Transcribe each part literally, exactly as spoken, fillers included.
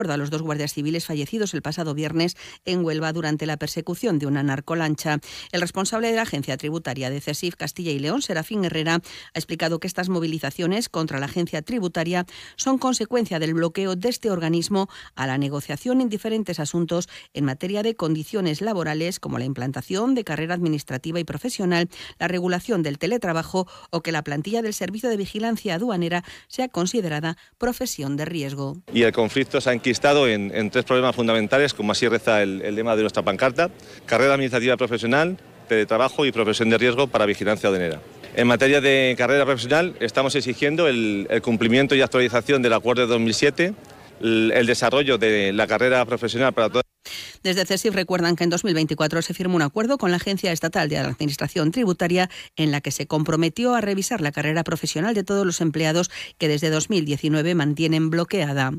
a los dos guardias civiles fallecidos el pasado viernes en Huelva durante la persecución de una narcolancha. El responsable de la Agencia Tributaria de CESIF Castilla y León, Serafín Herrera, ha explicado que estas movilizaciones contra la agencia tributaria son consecuencia del bloqueo de este organismo a la negociación en diferentes asuntos en materia de condiciones laborales, como la implantación de carrera administrativa y profesional, la regulación del teletrabajo o que la plantilla del Servicio de Vigilancia Aduanera sea considerada profesión de riesgo. Y el conflicto se ha enquistado en, en tres problemas fundamentales, como así reza el, el lema de nuestra pancarta: carrera administrativa profesional, teletrabajo y profesión de riesgo para vigilancia aduanera. En materia de carrera profesional estamos exigiendo el, el cumplimiento y actualización del acuerdo de dos mil siete, el, el desarrollo de la carrera profesional para todas. Desde CESIF recuerdan que en dos mil veinticuatro se firmó un acuerdo con la Agencia Estatal de Administración Tributaria en la que se comprometió a revisar la carrera profesional de todos los empleados que desde dos mil diecinueve mantienen bloqueada.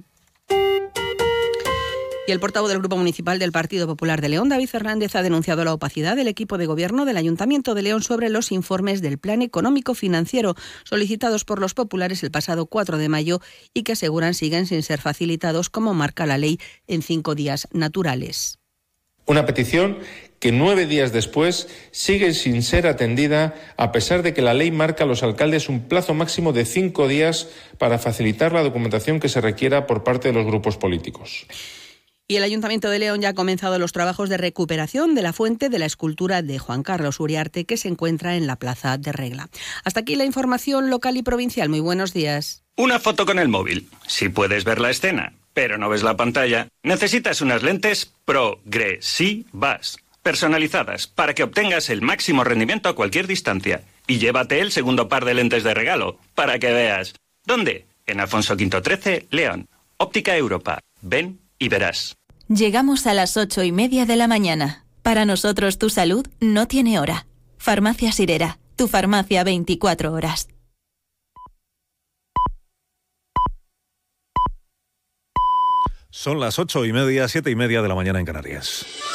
Y el portavoz del Grupo Municipal del Partido Popular de León, David Fernández, ha denunciado la opacidad del equipo de gobierno del Ayuntamiento de León sobre los informes del Plan Económico Financiero solicitados por los populares el pasado cuatro de mayo y que aseguran siguen sin ser facilitados como marca la ley en cinco días naturales. Una petición que nueve días después sigue sin ser atendida, a pesar de que la ley marca a los alcaldes un plazo máximo de cinco días para facilitar la documentación que se requiera por parte de los grupos políticos. Y el Ayuntamiento de León ya ha comenzado los trabajos de recuperación de la fuente de la escultura de Juan Carlos Uriarte, que se encuentra en la Plaza de Regla. Hasta aquí la información local y provincial. Muy buenos días. Una foto con el móvil. Si puedes ver la escena, pero no ves la pantalla, necesitas unas lentes progresivas, personalizadas, para que obtengas el máximo rendimiento a cualquier distancia. Y llévate el segundo par de lentes de regalo, para que veas. ¿Dónde? En Alfonso Quinto trece, León. Óptica Europa. Ven y verás. Llegamos a las ocho y media de la mañana. Para nosotros tu salud no tiene hora. Farmacia Sirera, tu farmacia veinticuatro horas. Son las ocho y media, siete y media de la mañana en Canarias.